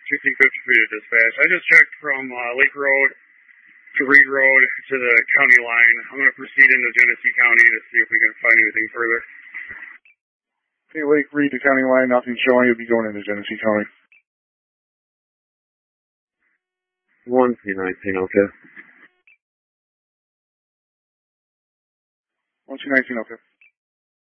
1653 to dispatch. I just checked from Lake Road to Reed Road to the county line. I'm going to proceed into Genesee County to see if we can find anything further. Okay, Lake Reed to county line, nothing showing. You'll be going into Genesee County. 1219, okay. 1219, okay.